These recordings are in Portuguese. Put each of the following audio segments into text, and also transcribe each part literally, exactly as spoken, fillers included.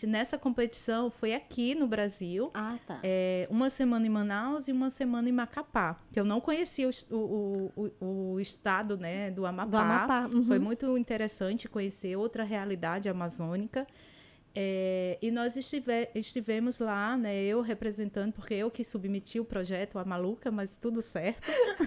gente, nessa competição, foi aqui no Brasil. Ah, tá. É, uma semana em Manaus e uma semana em Macapá, que eu não conhecia o, o, o, o estado, né, do Amapá. Do Amapá. Uhum. Foi muito interessante conhecer outra realidade amazônica. É, e nós estive, estivemos lá, né, eu representando, porque eu que submeti o projeto, a maluca, mas tudo certo.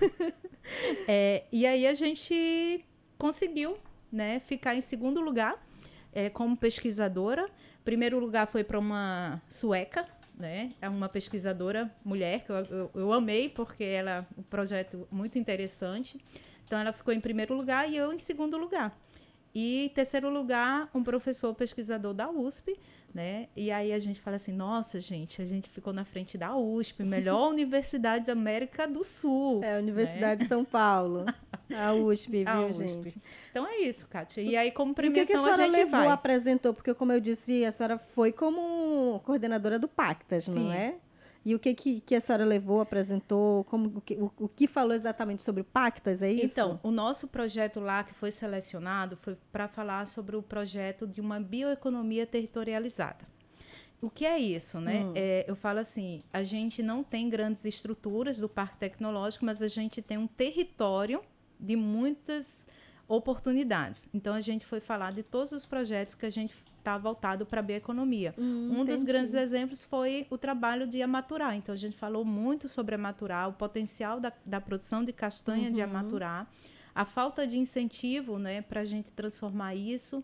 é, e aí a gente conseguiu, né, ficar em segundo lugar é, como pesquisadora. Primeiro lugar foi para uma sueca, né, é uma pesquisadora mulher, que eu, eu, eu amei, porque ela um projeto muito interessante. Então ela ficou em primeiro lugar e eu em segundo lugar. E, em terceiro lugar, um professor pesquisador da U S P, né? E aí a gente fala assim, nossa, gente, a gente ficou na frente da U S P, melhor universidade da América do Sul. É, a Universidade né? de São Paulo. A U S P, viu, A U S P. gente? Então é isso, Kátia. E aí, como E o que, que a premiação, a, senhora gente levou, vai. apresentou? Porque, como eu disse, a senhora foi como coordenadora do Pactas, Sim. não é? E o que, que, que a senhora levou, apresentou, como, o, que, o, o que falou exatamente sobre o Pactas, é isso? Então, o nosso projeto lá que foi selecionado foi para falar sobre o projeto de uma bioeconomia territorializada. O que é isso, né? Hum. É, eu falo assim, a gente não tem grandes estruturas do parque tecnológico, mas a gente tem um território de muitas oportunidades. Então, a gente foi falar de todos os projetos que a gente está voltado para a bioeconomia. Hum, um entendi. dos grandes exemplos foi o trabalho de Amaturá. Então, a gente falou muito sobre Amaturá, o potencial da, da produção de castanha Uhum. de Amaturá, a falta de incentivo, né, para a gente transformar isso.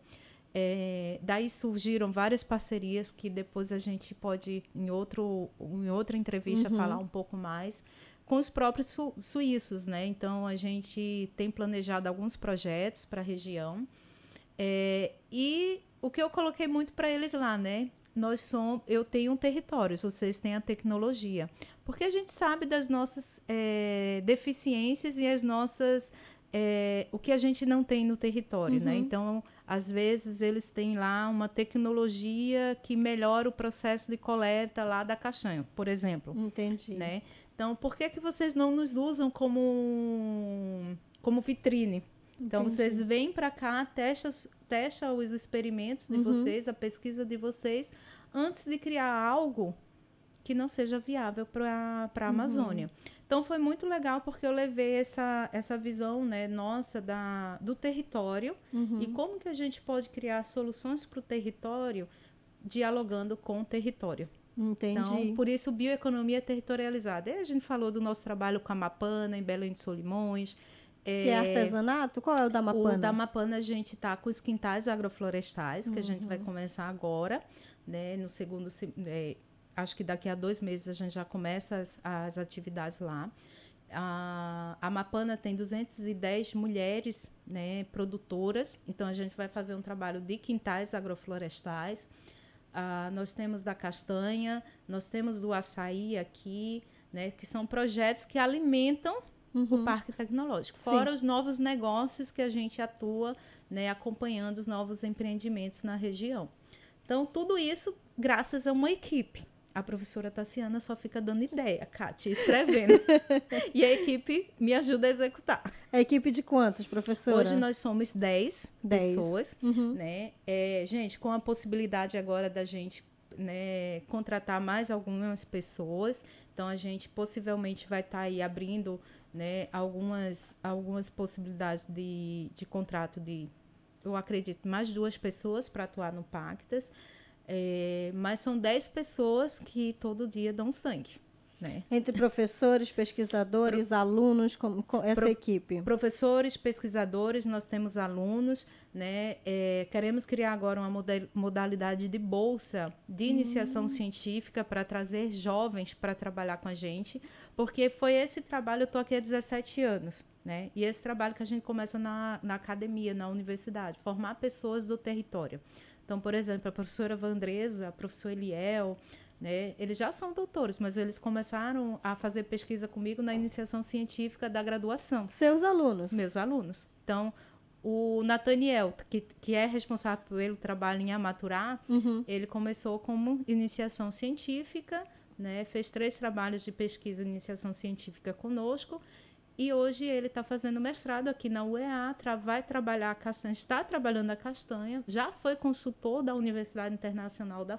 É, daí surgiram várias parcerias que depois a gente pode, em, outro, em outra entrevista, Uhum. falar um pouco mais, com os próprios su- suíços, né? Então, a gente tem planejado alguns projetos para a região. É, e o que eu coloquei muito para eles lá, né? Nós somos, eu tenho um território, vocês têm a tecnologia. Porque a gente sabe das nossas é, deficiências e as nossas... É, o que a gente não tem no território, Uhum. né? Então, às vezes, eles têm lá uma tecnologia que melhora o processo de coleta lá da castanha, por exemplo. Entendi. Né? Então, por que, que vocês não nos usam como, como vitrine? Então, Entendi. vocês vêm para cá, testam testa os experimentos de Uhum. vocês, a pesquisa de vocês, antes de criar algo que não seja viável para a Uhum. Amazônia. Então, foi muito legal, porque eu levei essa, essa visão, né, nossa da, do território Uhum. e como que a gente pode criar soluções para o território, dialogando com o território. Entendi. Então, por isso, bioeconomia territorializada. E a gente falou do nosso trabalho com a Mapana, em Belém de Solimões. Que é artesanato? Qual é o da Mapana? O da Mapana, a gente está com os quintais agroflorestais, que Uhum. a gente vai começar agora, né? No segundo, é, acho que daqui a dois meses a gente já começa as, as atividades lá. A, a Mapana tem duzentas e dez mulheres, né, produtoras, então a gente vai fazer um trabalho de quintais agroflorestais. Uh, nós temos da castanha, nós temos do açaí aqui, né, que são projetos que alimentam uhum. o parque tecnológico. Fora Sim. os novos negócios que a gente atua, né, acompanhando os novos empreendimentos na região. Então, tudo isso graças a uma equipe. A professora Tassiana só fica dando ideia, Kátia, escrevendo. E a equipe me ajuda a executar. A equipe de quantos, professora? Hoje nós somos dez pessoas. Uhum. Né? É, gente, com a possibilidade agora da gente, né, contratar mais algumas pessoas. Então, a gente possivelmente vai estar tá aí abrindo, né, algumas, algumas possibilidades de, de contrato de, eu acredito, mais duas pessoas para atuar no Pactas. É, mas são dez pessoas que todo dia dão sangue. Né? Entre professores, pesquisadores, Pro, alunos, com, com essa pro, equipe? Professores, pesquisadores, nós temos alunos. Né? É, queremos criar agora uma modalidade de bolsa de iniciação hum. científica para trazer jovens para trabalhar com a gente, porque foi esse trabalho, eu estou aqui há dezessete anos. Né? E esse trabalho que a gente começa na, na academia, na universidade, formar pessoas do território. Então, por exemplo, a professora Vandresa, a professor Eliel, né, eles já são doutores, mas eles começaram a fazer pesquisa comigo na iniciação científica da graduação. Seus alunos? Meus alunos. Então, o Nathaniel, que, que é responsável pelo trabalho em Amaturá, uhum. ele começou como iniciação científica, né, fez três trabalhos de pesquisa e iniciação científica conosco. E hoje ele está fazendo mestrado aqui na U E A, tra- vai trabalhar a castanha, está trabalhando a castanha, já foi consultor da Universidade Internacional da